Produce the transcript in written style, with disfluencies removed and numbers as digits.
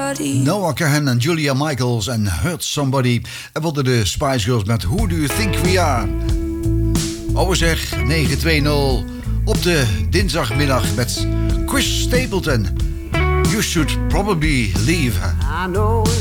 Noah Kahan en Julia Michaels en Hurt Somebody. En worden de Spice Girls met Who Do You Think We Are? Oh zeg, 920 op de dinsdagmiddag met Chris Stapleton. You should probably leave.